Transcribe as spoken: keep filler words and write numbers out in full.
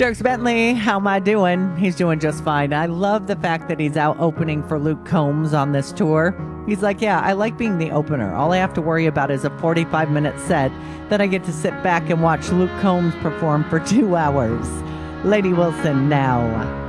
Dirks Bentley, how am I doing? He's doing just fine. I love the fact that he's out opening for Luke Combs on this tour. He's like, yeah, I like being the opener. All I have to worry about is a forty-five minute set. Then I get to sit back and watch Luke Combs perform for two hours. Lady Wilson now.